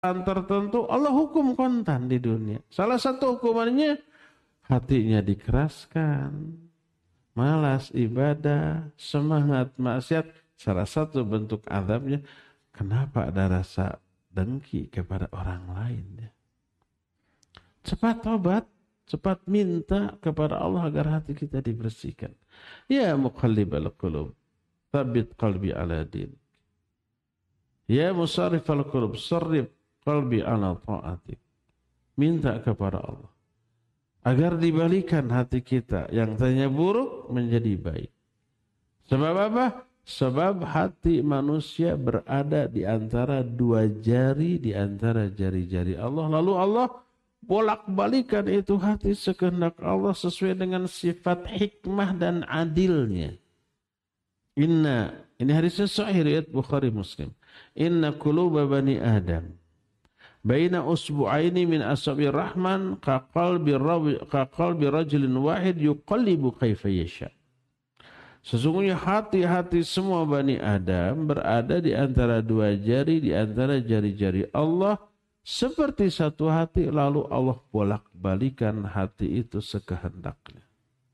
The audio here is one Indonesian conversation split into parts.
tertentu Allah hukum kontan di dunia. Salah satu hukumannya hatinya dikeraskan, malas ibadah, semangat maksiat. Salah satu bentuk azabnya, kenapa ada rasa dengki kepada orang lain ya? Cepat tobat, cepat minta kepada Allah agar hati kita dibersihkan. Ya muqallibal qulub, tsabbit qalbi ala din. Ya musarrifal qulub, sarrif qalbi ala ta'atik. Minta kepada Allah agar dibalikan hati kita yang tadinya buruk menjadi baik. Sebab apa? Sebab hati manusia berada di antara dua jari, di antara jari-jari Allah. Lalu Allah bolak-balikan itu hati sekehendak Allah sesuai dengan sifat hikmah dan adilnya. Ini hadisnya sahih riwayat Bukhari Muslim. Inna quluba bani Adam baina usbu'aini min asabi'ir rahman kaqalbi rajulin wahid yuqallibu kaifa yasha. Sesungguhnya hati-hati semua Bani Adam berada di antara dua jari, di antara jari-jari Allah. Seperti satu hati, lalu Allah bolak-balikan hati itu sekehendaknya.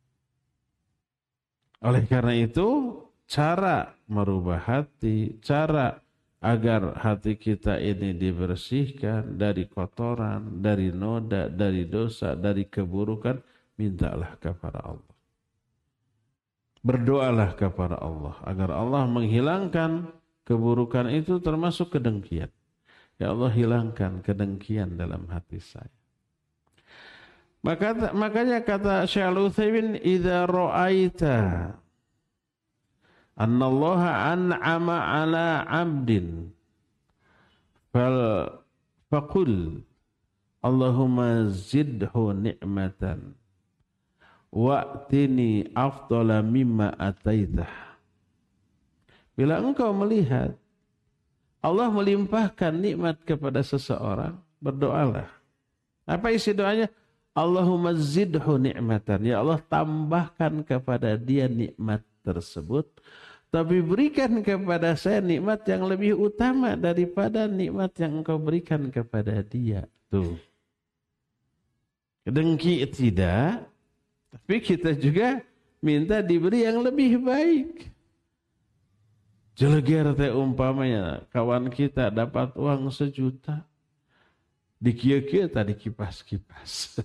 Oleh karena itu, cara merubah hati, cara agar hati kita ini dibersihkan dari kotoran, dari noda, dari dosa, dari keburukan, mintalah kepada Allah. Berdoalah kepada Allah agar Allah menghilangkan keburukan itu, termasuk kedengkian. Ya Allah, hilangkan kedengkian dalam hati saya. Makanya kata Syekh Al-Utsaimin, idza ra'aita annallaha an'ama 'ala 'abdin faqul Allahumma zidhu ni'matan wa'tini afdala mimma ataitah. Bila engkau melihat Allah melimpahkan nikmat kepada seseorang, berdoalah. Apa isi doanya? Allahumma zidhu ni'matan. Ya Allah, tambahkan kepada dia nikmat tersebut, tapi berikan kepada saya nikmat yang lebih utama daripada nikmat yang engkau berikan kepada dia. Tuh. Dengki tidak, tapi kita juga minta diberi yang lebih baik. Jeleger teh umpamanya kawan kita dapat uang 1 juta. Dikieu-kieu tadi kipas-kipas.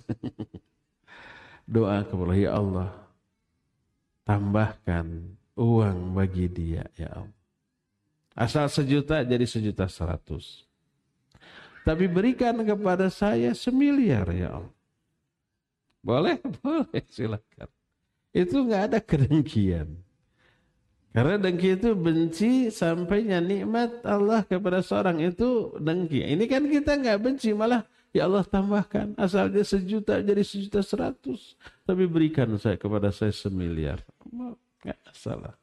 Doa kepada ya Allah, tambahkan uang bagi dia ya Allah. Asal 1 juta jadi 1.100.000. Tapi berikan kepada saya 1 miliar ya Allah. Boleh, boleh, silakan. Itu enggak ada kedengkian. Karena dengki itu benci sampainya nikmat Allah kepada seorang, itu dengki. Ini kan kita enggak benci, malah ya Allah tambahkan. Asalnya 1 juta jadi 1.100.000. Tapi berikan saya kepada saya 1 miliar. Enggak salah.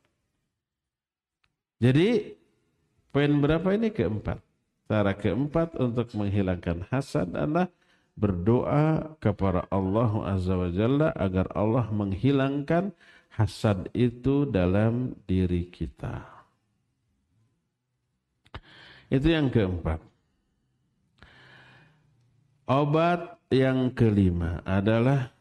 Jadi poin berapa ini? Keempat. Cara keempat untuk menghilangkan hasad adalah berdoa kepada Allah Azza wa Jalla agar Allah menghilangkan hasad itu dalam diri kita. Itu yang keempat. Obat yang kelima adalah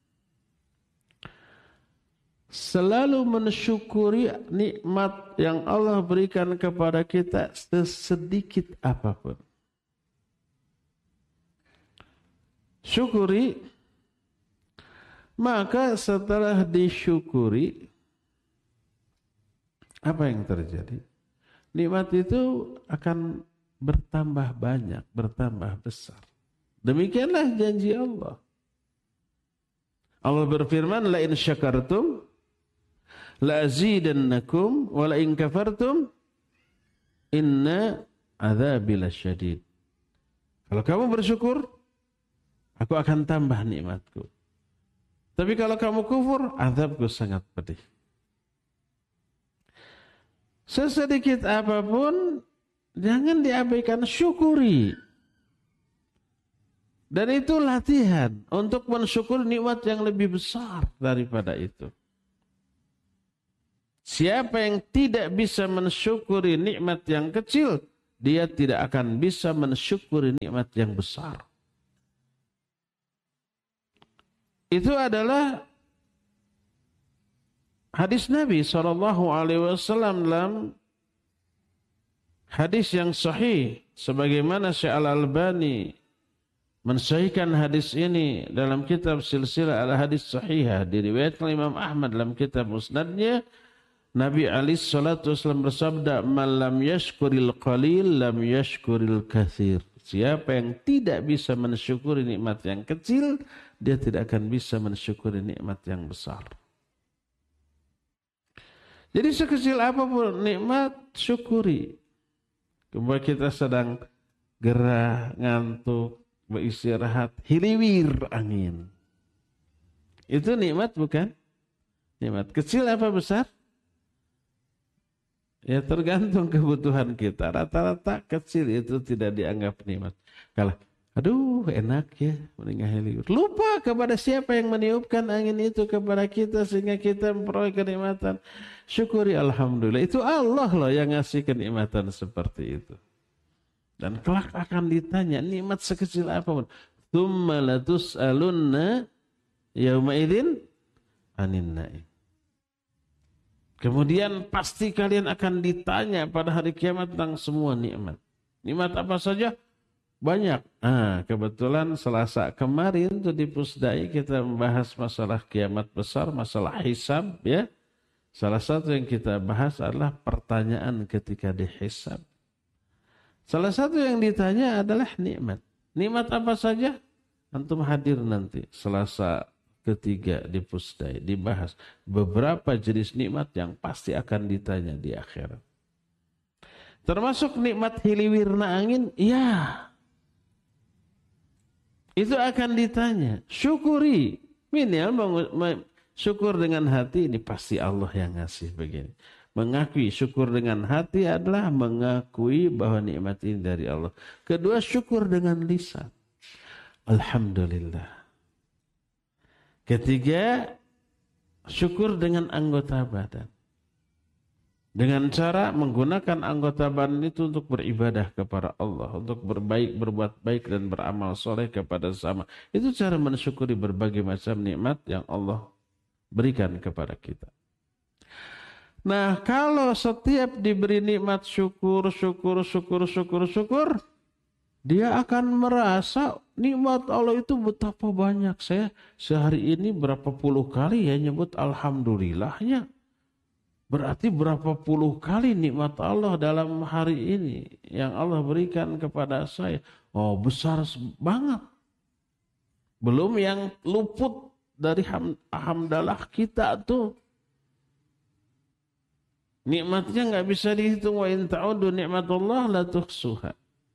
selalu mensyukuri nikmat yang Allah berikan kepada kita sesedikit apapun. Syukuri, maka setelah disyukuri, apa yang terjadi? Nikmat itu akan bertambah banyak, bertambah besar. Demikianlah janji Allah. Allah berfirman, la in syakartum la azidannakum wa la in kafartum inna adzabi lasyadid. Kalau kamu bersyukur, aku akan tambah nikmatku. Tapi kalau kamu kufur, azabku sangat pedih. Sesedikit apapun, jangan diabaikan, syukuri. Dan itu latihan untuk mensyukuri nikmat yang lebih besar daripada itu. Siapa yang tidak bisa mensyukuri nikmat yang kecil, dia tidak akan bisa mensyukuri nikmat yang besar. Itu adalah hadis Nabi SAW dalam hadis yang sahih. Sebagaimana Syekh Al-Albani mensahihkan hadis ini dalam kitab Silsilah Al-Hadis Sahihah. Diriwayatkan Imam Ahmad dalam kitab Musnadnya. Nabi SAW bersabda, "Man lam yashkuril qalil, lam yashkuril katsir." Siapa yang tidak bisa mensyukuri nikmat yang kecil, dia tidak akan bisa mensyukuri nikmat yang besar. Jadi sekecil apapun nikmat, syukuri. Kemudian kita sedang gerah, ngantuk, beristirahat, hiliwir angin. Itu nikmat bukan? Nikmat kecil apa besar? Ya tergantung kebutuhan kita. Rata-rata kecil itu tidak dianggap nikmat. Kalau aduh enak ya meninggal. Lupa kepada siapa yang meniupkan angin itu kepada kita sehingga kita memperoleh kenikmatan. Syukuri alhamdulillah. Itu Allah loh yang ngasih kenikmatan seperti itu. Dan kelak akan ditanya nikmat sekecil apapun. Tsumma latus'alunna yauma idzin 'anin na'im. Kemudian pasti kalian akan ditanya pada hari kiamat tentang semua nikmat. Nikmat apa saja? Banyak. Kebetulan Selasa kemarin tuh di Pusdai kita membahas masalah kiamat besar, masalah hisab ya. Salah satu yang kita bahas adalah pertanyaan ketika dihisab. Salah satu yang ditanya adalah nikmat. Nikmat apa saja? Antum hadir nanti Selasa ketiga di Pusdai dibahas beberapa jenis nikmat yang pasti akan ditanya di akhirat. Termasuk nikmat hiliwirna angin, ya. Itu akan ditanya. Syukuri. Minimal syukur dengan hati ini pasti Allah yang ngasih begini. Mengakui syukur dengan hati adalah mengakui bahwa nikmat ini dari Allah. Kedua, syukur dengan lisan. Alhamdulillah. Ketiga, syukur dengan anggota badan. Dengan cara menggunakan anggota badan itu untuk beribadah kepada Allah. Untuk berbaik, berbuat baik dan beramal soleh kepada sesama. Itu cara mensyukuri berbagai macam nikmat yang Allah berikan kepada kita. Nah, kalau setiap diberi nikmat syukur, dia akan merasa nikmat Allah itu betapa banyak. Saya sehari ini berapa puluh kali ya nyebut alhamdulillahnya. Berarti berapa puluh kali nikmat Allah dalam hari ini yang Allah berikan kepada saya. Oh, besar banget. Belum yang luput dari hamdalah kita tuh. Nikmatnya nggak bisa dihitung. Wa in ta'udu nikmatullah la tuhsuha.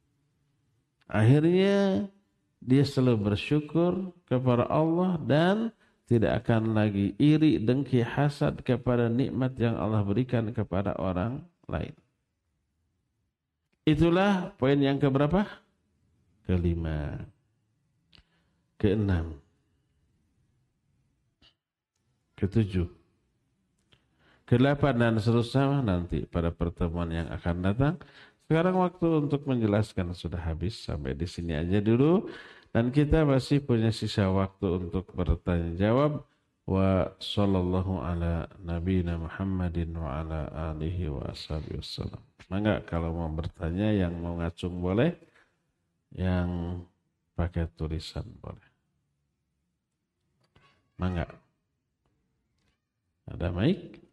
Akhirnya dia selalu bersyukur kepada Allah dan tidak akan lagi iri, dengki, hasad kepada nikmat yang Allah berikan kepada orang lain. Itulah poin yang keberapa? Kelima. Keenam. Ketujuh. Kedelapan dan seterusnya nanti pada pertemuan yang akan datang. Sekarang waktu untuk menjelaskan sudah habis. Sampai di sini aja dulu. Dan kita masih punya sisa waktu untuk bertanya jawab. Wa sallallahu ala nabiyina Muhammadin wa ala alihi wa ashabihi wassalam. Mangga kalau mau bertanya yang mau ngacung boleh. Yang pakai tulisan boleh. Mangga. Ada mic?